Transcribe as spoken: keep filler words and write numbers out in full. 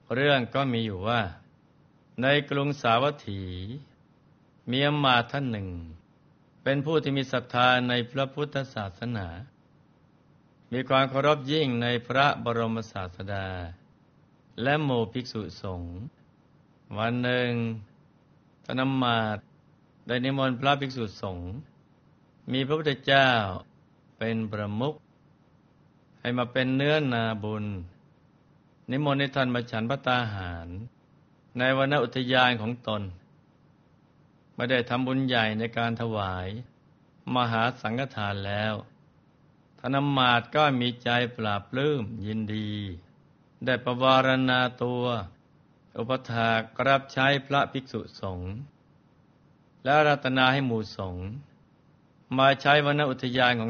เรื่องก็มีอยู่ว่าในกรุงสาวัตถีมีอมาตย์ท่านหนึ่งเป็นผู้ที่มีศรัทธาในพระพุทธศาสนามีความเคารพยิ่งในพระบรมศาสดาและหมู่ภิกษุสงฆ์วันหนึ่งท่านอมาตย์ได้นิมนต์พระภิกษุสงฆ์มีพระพุทธเจ้าเป็นประมุขให้มาเป็นเนื้อนาบุญนิมนต์ให้ท่านมาฉันภัตตาหารในวรรณอุทยานของตนไม่ได้ทำบุญใหญ่ในการถวายมหาสังฆทานแล้วท่านอมาตย์ก็มีใจปราบปลื้มยินดีได้ประวารณาตัวอุปถากรับใช้พระภิกษุสงฆ์และอาราธนาให้หมู่สงฆ์มาใช้วรรณอุทยานของ